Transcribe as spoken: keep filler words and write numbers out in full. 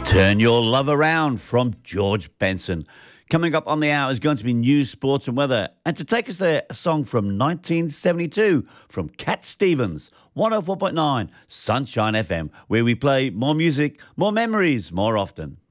Turn Your Love Around from George Benson. Coming up on the hour is going to be news, sports and weather. And to take us there, a song from nineteen seventy-two from Cat Stevens, one oh four point nine Sunshine F M, where we play more music, more memories, more often.